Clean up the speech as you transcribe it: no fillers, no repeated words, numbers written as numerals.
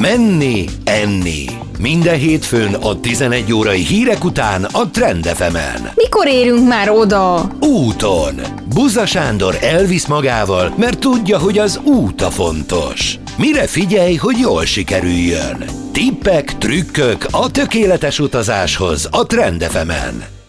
Menni, enni. Minden hétfőn a 11 órai hírek után a Trend FM-en. Mikor érünk már oda? Úton. Buza Sándor elvisz magával, mert tudja, hogy az út a fontos. Mire figyelj, hogy jól sikerüljön? Tippek, trükkök a tökéletes utazáshoz a Trend FM-en.